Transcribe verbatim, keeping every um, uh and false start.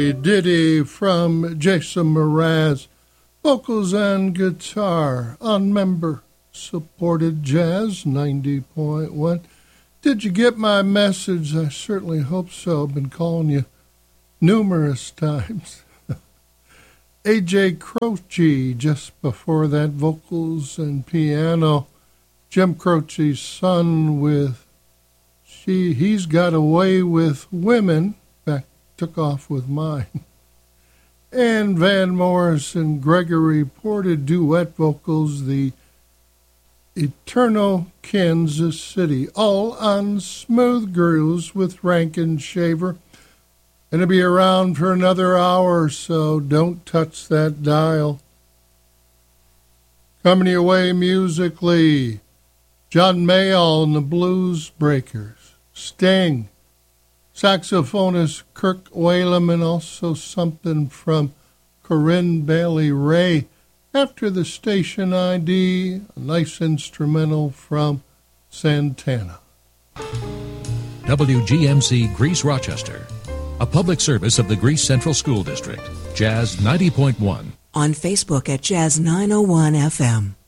ditty from Jason Mraz, vocals and guitar on member-supported Jazz ninety point one. Did you get my message? I certainly hope so. I've been calling you numerous times. A J Croce just before that, vocals and piano. Jim Croce's son with she he's got away with women. In fact, took off with mine. And Van Morrison Gregory Porter duet vocals, the Eternal Kansas City, all on Smooth Grooves with Rankin Shaver. Going to be around for another hour or so. Don't touch that dial. Coming your way musically, John Mayall and the Blues Breakers, Sting, saxophonist Kirk Whalum, and also something from Corinne Bailey Rae. After the station I D, a nice instrumental from Santana. W G M C Greece Rochester, a public service of the Greece Central School District. Jazz ninety point one. On Facebook at Jazz nine oh one F M.